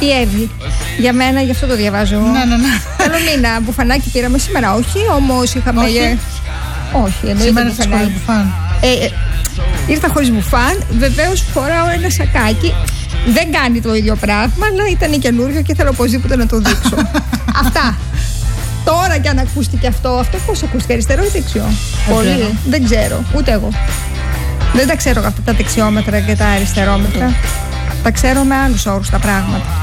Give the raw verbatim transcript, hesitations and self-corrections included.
Κιέβη. Για μένα, γι' αυτό το διαβάζω. Ναι, ναι, ναι. Καλό μήνα. Μπουφανάκι πήραμε σήμερα, όχι. Όμως είχαμε. Όχι. Όχι, εννοείται. Σήμερα ήρθες χωρίς μπουφάν. Ε, ε, ήρθα χωρίς μπουφάν. Βεβαίως φοράω ένα σακάκι. Δεν κάνει το ίδιο πράγμα, αλλά ήταν καινούριο και θέλω οπωσδήποτε να το δείξω. Αυτά. Τώρα κι αν ακούστηκε αυτό, αυτό πώς ακούστηκε, αριστερό ή δεξιό? Πολύ. Δεν ξέρω, ούτε εγώ. Δεν τα ξέρω αυτά τα δεξιόμετρα και τα αριστερόμετρα. Τα ξέρω με άλλους όρους τα πράγματα.